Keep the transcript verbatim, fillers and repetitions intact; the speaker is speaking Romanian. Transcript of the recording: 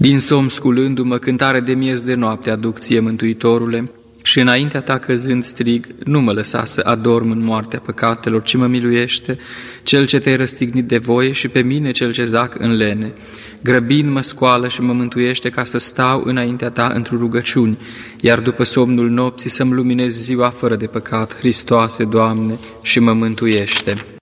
Din somn sculându-mă, cântare de miez de noapte aduc ție, Mântuitorule, și înaintea ta căzând strig, nu mă lăsa să adorm în moartea păcatelor, ci mă miluiește, cel ce te-ai răstignit de voie și pe mine cel ce zac în lene. Grăbind mă scoală și mă mântuiește ca să stau înaintea ta într-o rugăciuni, iar după somnul nopții să-mi luminezi ziua fără de păcat. Hristoase, Doamne, și mă mântuiește.